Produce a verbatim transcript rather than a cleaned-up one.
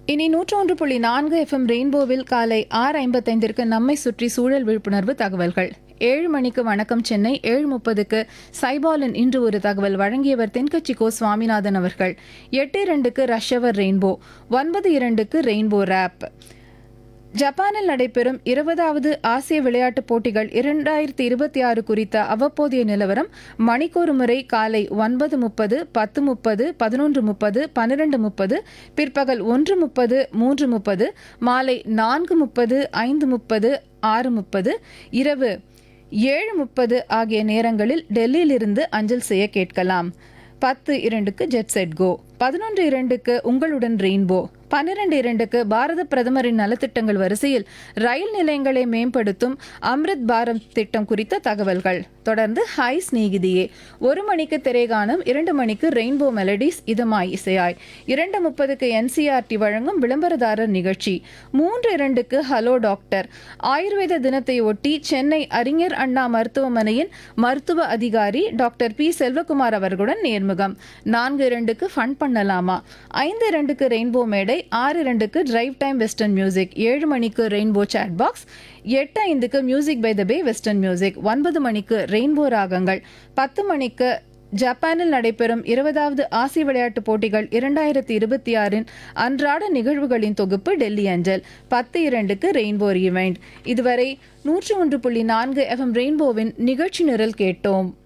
இனி நூற்று ஒன்று புள்ளி நான்கு எஃப்எம் ரெயின்போவில் காலை ஆறு ஐம்பத்தைந்திற்கு நம்மை சுற்றி சூழல் விழிப்புணர்வு தகவல்கள். ஏழு மணிக்கு வணக்கம் சென்னை, ஏழு முப்பதுக்கு சைபாலின் இன்று ஒரு தகவல் வழங்கியவர் தென்கட்சி கோ சுவாமிநாதன் அவர்கள். எட்டு இரண்டுக்கு ரஷ்யவர் ரெயின்போ, ஒன்பது இரண்டுக்கு ரெயின்போ ரேப். ஜப்பானில் நடைபெறும் இருபதாவது ஆசிய விளையாட்டுப் போட்டிகள் இரண்டாயிரத்தி இருபத்தி ஆறு குறித்த அவ்வப்போதைய நிலவரம் மணிக்கொரு முறை காலை ஒன்பது முப்பது, பத்து முப்பது, பதினொன்று முப்பது, பன்னிரண்டு முப்பது, பிற்பகல் ஒன்று முப்பது, மூன்று முப்பது, மாலை நான்கு முப்பது, ஐந்து முப்பது, ஆறு முப்பது, இரவு ஏழு முப்பது ஆகிய நேரங்களில் டெல்லியிலிருந்து அஞ்சல் செய்ய கேட்கலாம். பத்து இரண்டுக்கு ஜெட் செட் கோ, பதினொன்று இரண்டுக்கு உங்களுடன் ரெயின்போ, பன்னிரண்டு இரண்டுக்கு பாரத பிரதமரின் நலத்திட்டங்கள் வரிசையில் ரயில் நிலையங்களை மேம்படுத்தும் அம்ரித் பாரத் திட்டம் குறித்த தகவல்கள். தொடர்ந்து ஹாய் ஸ்நேகிதியே. ஒரு மணிக்கு திரைகானம், இரண்டு மணிக்கு ரெயின்போ மெலடிஸ் இதமாய் இசையாய், இரண்டு முப்பதுக்கு என்சிஆர்டி வழங்கும் விளம்பரதாரர் நிகழ்ச்சி, மூன்று இரண்டுக்கு ஹலோ டாக்டர். ஆயுர்வேத தினத்தை ஒட்டி சென்னை அறிஞர் அண்ணா மருத்துவமனையின் மருத்துவ அதிகாரி டாக்டர் பி செல்வகுமார் அவர்களுடன் நேர்முகம். நான்கு இரண்டுக்கு ஃபன் பண்ணலாமா, ஐந்து இரண்டுக்கு ரெயின்போ மேடை, ஆறு இரண்டுக்கு டிரைவ் டைம் வெஸ்டர்ன் மியூசிக், ஏழு மணிக்கு ரெயின்போ சாட் பாக்ஸ், எட்டு ஐந்துக்கு music by the pay western music, ஒன்பது மணிக்கு ரெயின்போ ராகங்கள், பத்து மணிக்கு ஜப்பானில் நடைபெறும் இருபதாவது ஆசிய விளையாட்டுப் போட்டிகள் இரண்டாயிரத்தி இருபத்தி ஆறின் அன்றாட நிகழ்வுகளின் தொகுப்பு டெல்லி அஞ்சல், பத்து இரண்டுக்கு ரெயின்போ ரிவைண்ட். இதுவரை நூற்று ஒன்று புள்ளி நான்கு எஃப்எம் ரெயின்போவின் நிகழ்ச்சி நிரல் கேட்டோம்.